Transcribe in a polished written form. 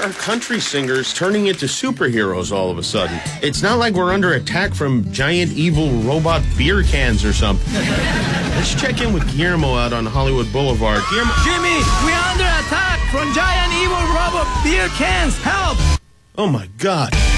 are country singers turning into superheroes all of a sudden? It's not like we're under attack from giant evil robot beer cans or something. Let's check in with Guillermo out on Hollywood Boulevard. Guillermo. Jimmy, we're under attack from giant evil robot beer cans. Help! Oh, my God.